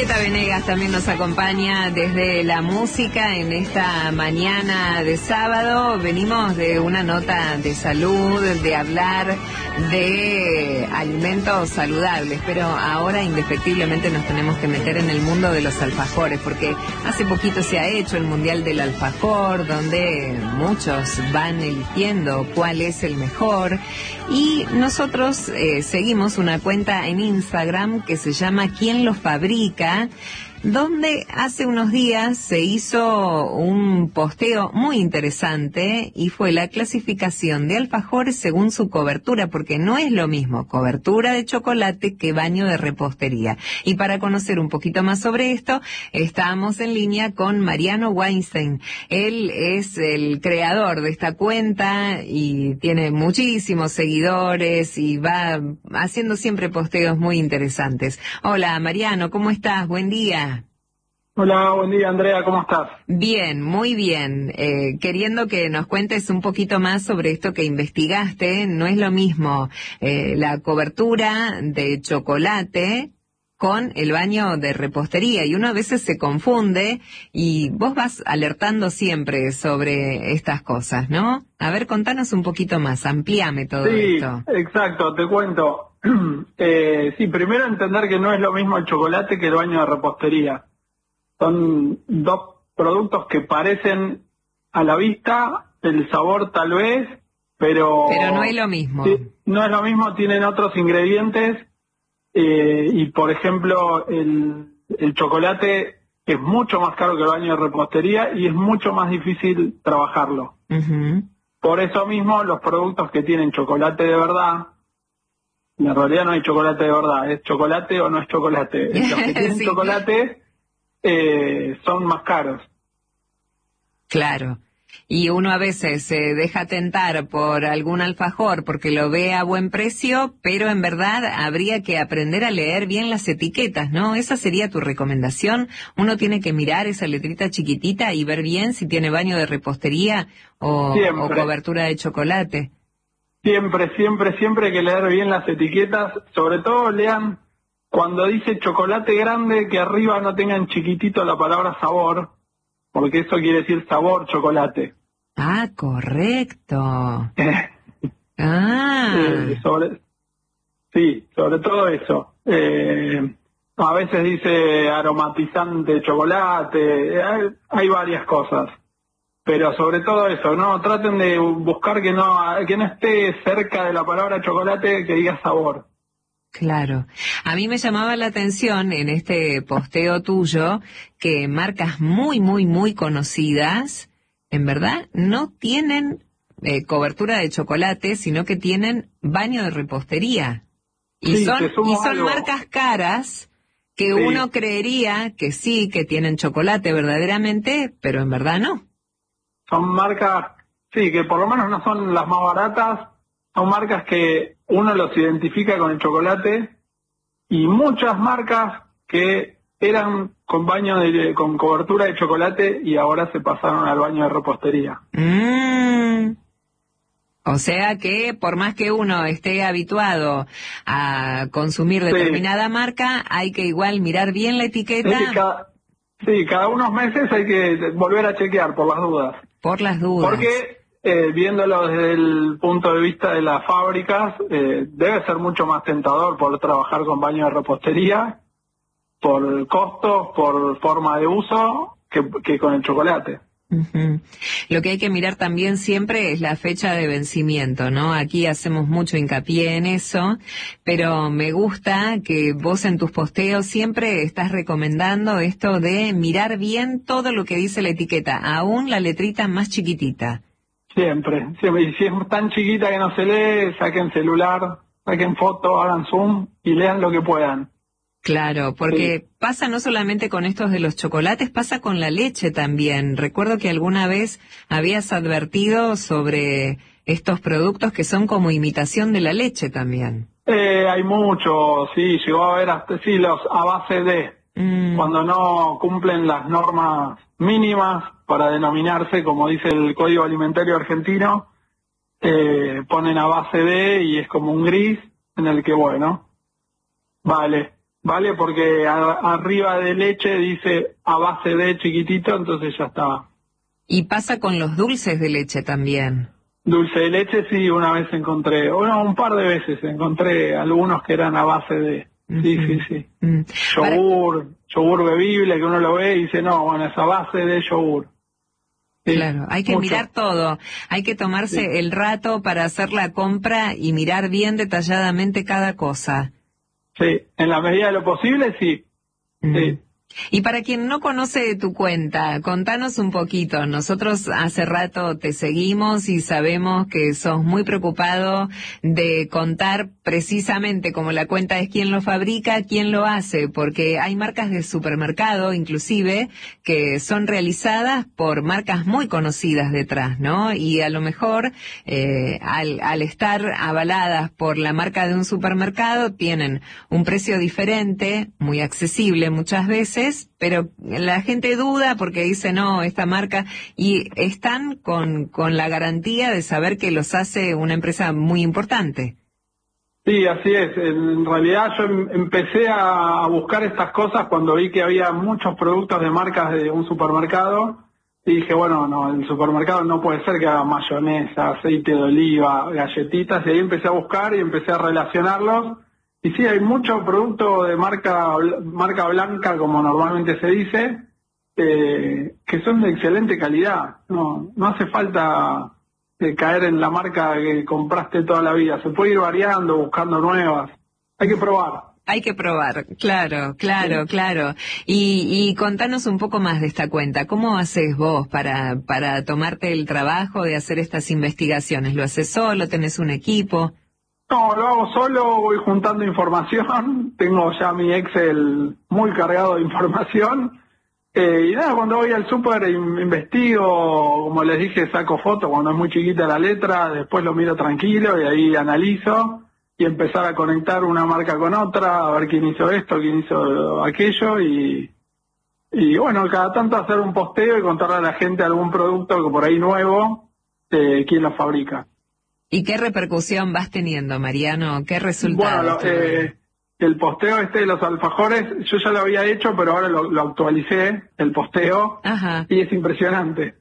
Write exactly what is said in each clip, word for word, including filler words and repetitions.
Julieta Venegas también nos acompaña desde la música en esta mañana de sábado. Venimos de una nota de salud, de hablar de alimentos saludables, pero ahora indefectiblemente nos tenemos que meter en el mundo de los alfajores, porque hace poquito se ha hecho el Mundial del Alfajor, donde muchos van eligiendo cuál es el mejor, y nosotros eh, seguimos una cuenta en Instagram que se llama ¿Quién los fabrica?, donde hace unos días se hizo un posteo muy interesante y fue la clasificación de alfajores según su cobertura, porque no es lo mismo cobertura de chocolate que baño de repostería. Y para conocer un poquito más sobre esto, estamos en línea con Mariano Weinstein. Él es el creador de esta cuenta y tiene muchísimos seguidores y va haciendo siempre posteos muy interesantes. Hola Mariano, ¿cómo estás? Buen día. Hola, buen día Andrea, ¿cómo estás? Bien, muy bien. Eh, queriendo que nos cuentes un poquito más sobre esto que investigaste. No es lo mismo eh, la cobertura de chocolate con el baño de repostería, y uno a veces se confunde, y vos vas alertando siempre sobre estas cosas, ¿no? A ver, contanos un poquito más, amplíame todo sí, esto. Sí, exacto, te cuento. eh, sí, primero entender que no es lo mismo el chocolate que el baño de repostería. Son dos productos que parecen a la vista, el sabor tal vez, pero... Pero no es lo mismo. Sí, no es lo mismo, tienen otros ingredientes, eh, y por ejemplo, el, el chocolate es mucho más caro que el baño de repostería y es mucho más difícil trabajarlo. Uh-huh. Por eso mismo, los productos que tienen chocolate de verdad, en realidad no hay chocolate de verdad, es chocolate o no es chocolate. Los que tienen sí. chocolate... Eh, son más caros. Claro. Y uno a veces se deja tentar por algún alfajor porque lo ve a buen precio, pero en verdad habría que aprender a leer bien las etiquetas, ¿no? Esa sería tu recomendación. Uno tiene que mirar esa letrita chiquitita y ver bien si tiene baño de repostería o, o cobertura de chocolate. Siempre, siempre, siempre hay que leer bien las etiquetas. Sobre todo lean cuando dice chocolate grande, que arriba no tengan chiquitito la palabra sabor, porque eso quiere decir sabor chocolate. Ah, correcto. ah. Eh, sobre, sí, sobre todo eso. Eh, a veces dice aromatizante chocolate, hay, hay varias cosas. Pero sobre todo eso, no traten de buscar que no, que no esté cerca de la palabra chocolate que diga sabor. Claro. A mí me llamaba la atención en este posteo tuyo que marcas muy, muy, muy conocidas, en verdad, no tienen eh, cobertura de chocolate, sino que tienen baño de repostería. Y sí, son, y son algo. marcas caras que sí. Uno creería que sí, que tienen chocolate verdaderamente, pero en verdad no. Son marcas, sí, que por lo menos no son las más baratas, son marcas que uno los identifica con el chocolate, y muchas marcas que eran con baño de, con cobertura de chocolate y ahora se pasaron al baño de repostería. Mm. O sea que por más que uno esté habituado a consumir determinada sí. marca, hay que igual mirar bien la etiqueta. Sí cada, sí, cada unos meses hay que volver a chequear por las dudas. Por las dudas. Porque Eh, viéndolo desde el punto de vista de las fábricas, eh, debe ser mucho más tentador poder trabajar con baño de repostería, por costos, por forma de uso, que, que con el chocolate. Uh-huh. Lo que hay que mirar también siempre es la fecha de vencimiento, ¿no? Aquí hacemos mucho hincapié en eso, pero me gusta que vos en tus posteos siempre estás recomendando esto de mirar bien todo lo que dice la etiqueta, aún la letrita más chiquitita. Siempre, siempre. Y si es tan chiquita que no se lee, saquen celular, saquen foto, hagan zoom y lean lo que puedan. Claro, porque sí. pasa no solamente con estos de los chocolates, pasa con la leche también. Recuerdo que alguna vez habías advertido sobre estos productos que son como imitación de la leche también. Eh, hay mucho, sí, llegó a haber hasta sí, los a base de, mm. cuando no cumplen las normas mínimas para denominarse, como dice el Código Alimentario Argentino, eh, ponen a base de y es como un gris en el que, bueno, vale, ¿vale? Porque a- arriba de leche dice a base de chiquitito, entonces ya está. Y pasa con los dulces de leche también. Dulce de leche sí, una vez encontré, bueno, un par de veces encontré algunos que eran a base de, sí, Ujú. sí, sí. Mm. Para- Yogur, yogur bebible, que uno lo ve y dice, no, bueno, es a base de yogur. Sí, Claro, hay que mucho. mirar todo, hay que tomarse Sí. el rato para hacer la compra y mirar bien detalladamente cada cosa. Sí, en la medida de lo posible, sí. Mm. Sí. Y para quien no conoce tu cuenta, contanos un poquito. Nosotros hace rato te seguimos y sabemos que sos muy preocupado de contar precisamente como la cuenta es quién lo fabrica, quién lo hace, porque hay marcas de supermercado, inclusive, que son realizadas por marcas muy conocidas detrás, ¿no? Y a lo mejor, eh, al, al estar avaladas por la marca de un supermercado, tienen un precio diferente, muy accesible muchas veces, pero la gente duda porque dice, no, esta marca, y están con, con la garantía de saber que los hace una empresa muy importante. Sí, así es. En realidad yo em- empecé a buscar estas cosas cuando vi que había muchos productos de marcas de un supermercado y dije, bueno, no, el supermercado no puede ser que haga mayonesa, aceite de oliva, galletitas, y ahí empecé a buscar y empecé a relacionarlos. Y sí, hay mucho producto de marca bl- marca blanca, como normalmente se dice, eh, que son de excelente calidad. No, no hace falta de caer en la marca que compraste toda la vida. Se puede ir variando, buscando nuevas. Hay que probar. Hay que probar, claro, claro, Sí. claro. Y, y contanos un poco más de esta cuenta. ¿Cómo haces vos para, para tomarte el trabajo de hacer estas investigaciones? ¿Lo haces solo? ¿Tenés un equipo? No, lo hago solo, voy juntando información. Tengo ya mi Excel muy cargado de información. Eh, y nada, cuando voy al súper in- investigo, como les dije, saco fotos cuando es muy chiquita la letra, después lo miro tranquilo y ahí analizo y empezar a conectar una marca con otra, a ver quién hizo esto, quién hizo aquello y, y bueno, cada tanto hacer un posteo y contarle a la gente algún producto que por ahí nuevo, eh, quién lo fabrica. ¿Y qué repercusión vas teniendo, Mariano? ¿Qué Bueno, resultados lo- te dan? eh, el posteo este de los alfajores, yo ya lo había hecho, pero ahora lo, lo actualicé, el posteo, Ajá. y es impresionante.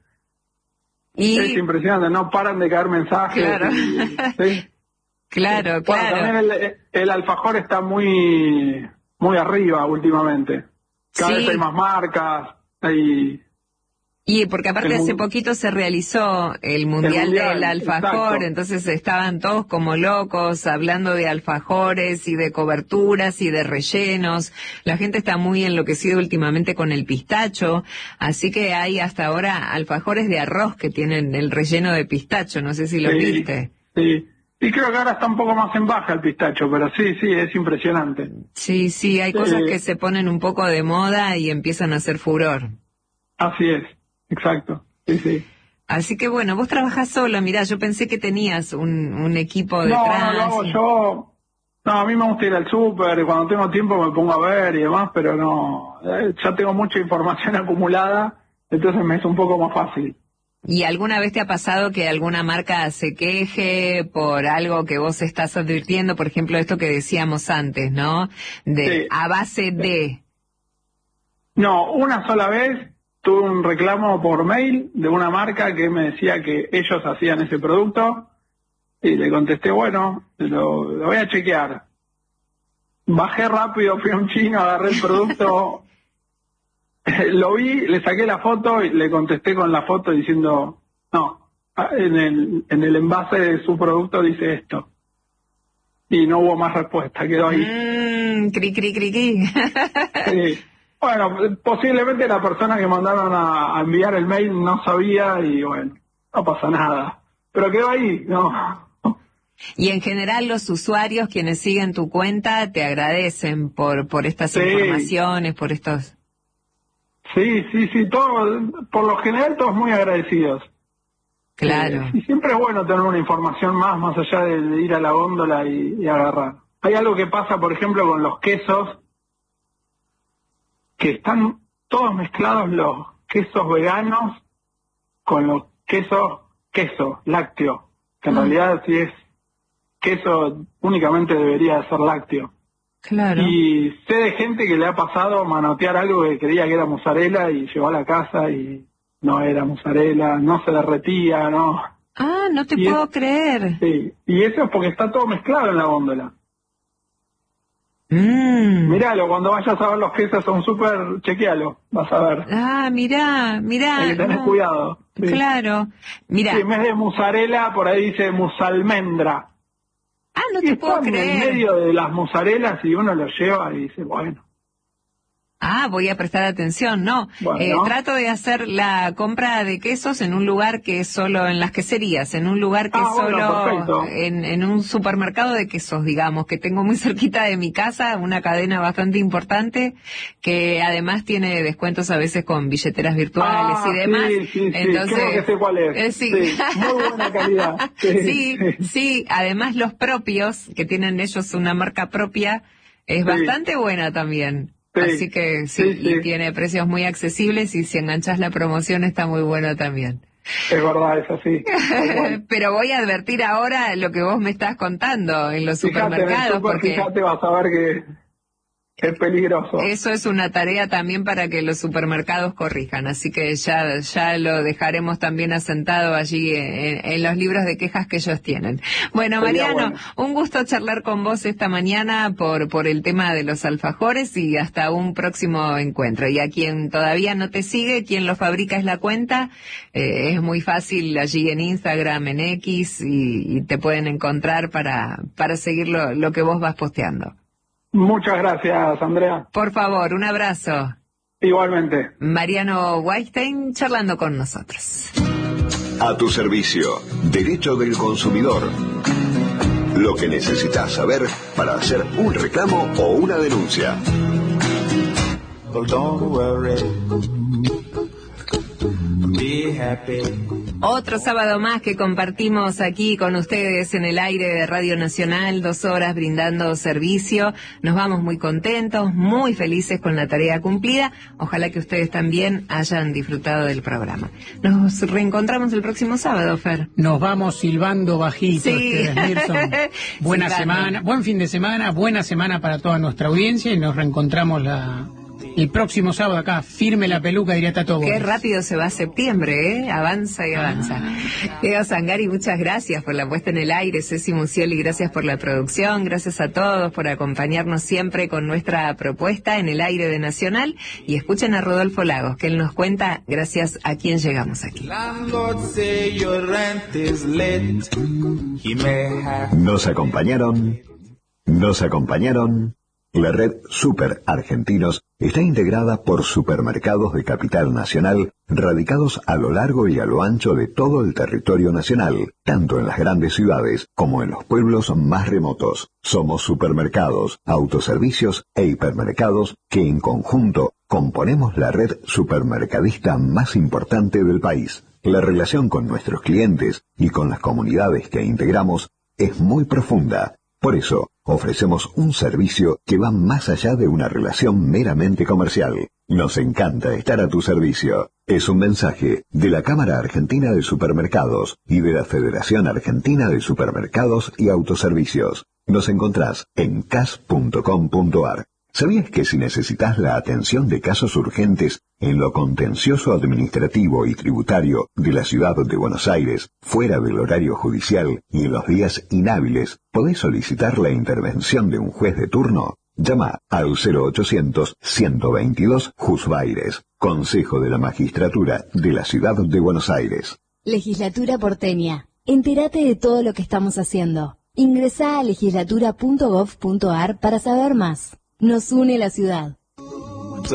Es Y, impresionante, no paran de caer mensajes. claro, Y, ¿sí? claro, Bueno, claro. también el, el alfajor está muy muy arriba últimamente. Cada vez hay Sí. más marcas, hay Y porque aparte el hace mun- poquito se realizó el el Mundial del mundial, Alfajor, exacto. entonces estaban todos como locos hablando de alfajores y de coberturas y de rellenos. La gente está muy enloquecida últimamente con el pistacho, así que hay hasta ahora alfajores de arroz que tienen el relleno de pistacho, no sé si los Sí, viste. sí. Y creo que ahora está un poco más en baja el pistacho, pero sí, sí, es impresionante. Sí, sí, hay cosas que Eh, se ponen un poco de moda y empiezan a hacer furor. así es, exacto. Sí, sí. Así que bueno, vos trabajás solo, mirá, yo pensé que tenías un, un equipo No, no lo detrás. hago y- yo. No, a mí me gusta ir al súper, cuando tengo tiempo me pongo a ver y demás, pero no, eh, ya tengo mucha información acumulada, entonces me es un poco más fácil. ¿Y alguna vez te ha pasado que alguna marca se queje por algo que vos estás advirtiendo? Por ejemplo, esto que decíamos antes, ¿no? De Sí. a base de... No, una sola vez tuve un reclamo por mail de una marca que me decía que ellos hacían ese producto y le contesté, bueno, lo, lo voy a chequear. Bajé rápido, fui a un chino, agarré el producto, lo vi, le saqué la foto y le contesté con la foto diciendo, no, en el, en el envase de su producto dice esto. Y no hubo más respuesta, quedó ahí. Mmm, cri, cri, cri, cri. Sí. Bueno, posiblemente la persona que mandaron a, a enviar el mail no sabía y bueno, no pasa nada. Pero quedó ahí, no. Y en general los usuarios quienes siguen tu cuenta te agradecen por, por estas Sí. informaciones, por estos... Sí, sí, sí, todo, por lo general todos muy agradecidos. Claro. Eh, y siempre es bueno tener una información más, más allá de, de ir a la góndola y, y agarrar. Hay algo que pasa, por ejemplo, con los quesos, que están todos mezclados los quesos veganos con los quesos, queso, lácteo, que en Ah. realidad si es queso únicamente debería de ser lácteo. Claro. Y sé de gente que le ha pasado manotear algo que creía que era mozzarella y llegó a la casa y no era mozzarella, no se derretía, no. Ah, no te y puedo es, creer. Sí, y eso es porque está todo mezclado en la góndola. Mm. Miralo, cuando vayas a ver los quesos son súper, chequealo, vas a ver. Ah, mirá, mirá. Hay que tener no. cuidado. Sí. Claro. Mirá. Sí, en vez de mozzarella, por ahí dice musalmendra. Ah, no y te puedo están en creer. el medio de las mozzarellas y uno lo lleva y dice, bueno. Ah, voy a prestar atención, no. Bueno. Eh, trato de hacer la compra de quesos en un lugar que es solo en las queserías, en un lugar que Ah, es bueno, solo perfecto. en, en un supermercado de quesos, digamos, que tengo muy cerquita de mi casa, una cadena bastante importante, que además tiene descuentos a veces con billeteras virtuales Ah, y demás. sí, sí, sí, Entonces, creo que sé cuál es. eh, sí. Sí, muy buena calidad. Sí, sí, sí. sí, además los propios, que tienen ellos una marca propia, es Sí. bastante buena también. Sí, Así que sí, sí, sí. y tiene precios muy accesibles y si enganchas la promoción está muy bueno también. Es verdad, es así. tal cual. Pero voy a advertir ahora lo que vos me estás contando en los Fíjate, en el supermercados súper, porque fíjate, vas a ver que es peligroso. eso es una tarea también para que los supermercados corrijan, así que ya ya lo dejaremos también asentado allí en, en los libros de quejas que ellos tienen. Bueno, Sería Mariano, bueno. un gusto charlar con vos esta mañana por por el tema de los alfajores y hasta un próximo encuentro. Y a quien todavía no te sigue, quien lo fabrica es la cuenta, eh, es muy fácil allí en Instagram, en X y, y te pueden encontrar para para seguir lo, lo que vos vas posteando. Muchas gracias, Andrea. Por favor, un abrazo. Igualmente. Mariano Weinstein charlando con nosotros. A tu servicio, Derecho del Consumidor. Lo que necesitas saber para hacer un reclamo o una denuncia. Don't worry. Be happy. Otro sábado más que compartimos aquí con ustedes en el aire de Radio Nacional, dos horas brindando servicio. Nos vamos muy contentos, muy felices con la tarea cumplida. Ojalá que ustedes también hayan disfrutado del programa. Nos reencontramos el próximo sábado, Fer. Nos vamos silbando bajito, Sí. ustedes, Nilsson. Buena Silbando. semana, buen fin de semana, buena semana para toda nuestra audiencia y nos reencontramos la, el próximo sábado acá. Firme la peluca, diría Tato Qué Bores. rápido se va septiembre, ¿eh? Avanza y avanza. Leo Sangari, muchas gracias por la puesta en el aire. Ceci Musioli, gracias por la producción. Gracias a todos por acompañarnos siempre con nuestra propuesta en el aire de Nacional. Y escuchen a Rodolfo Lagos, que él nos cuenta gracias a quién llegamos aquí. Landlord say your rent is late. He may have Nos acompañaron. Nos acompañaron. La red Super Argentinos está integrada por supermercados de capital nacional radicados a lo largo y a lo ancho de todo el territorio nacional, tanto en las grandes ciudades como en los pueblos más remotos. Somos supermercados, autoservicios e hipermercados que en conjunto componemos la red supermercadista más importante del país. La relación con nuestros clientes y con las comunidades que integramos es muy profunda. Por eso, ofrecemos un servicio que va más allá de una relación meramente comercial. Nos encanta estar a tu servicio. Es un mensaje de la Cámara Argentina de Supermercados y de la Federación Argentina de Supermercados y Autoservicios. Nos encontrás en c a s punto com punto a r. ¿Sabías que si necesitas la atención de casos urgentes en lo contencioso administrativo y tributario de la ciudad de Buenos Aires, fuera del horario judicial y en los días inhábiles, podés solicitar la intervención de un juez de turno? Llama al cero ochocientos, ciento veintidós, Jusbaires, Consejo de la Magistratura de la Ciudad de Buenos Aires. Legislatura porteña. Entérate de todo lo que estamos haciendo. Ingresá a legislatura punto gov punto a r para saber más. Nos une la ciudad.